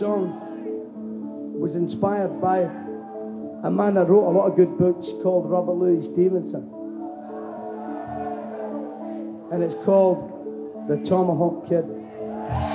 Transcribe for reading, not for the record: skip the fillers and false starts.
Song was inspired by a man that wrote a lot of good books called Robert Louis Stevenson, and it's called The Tomahawk Kid.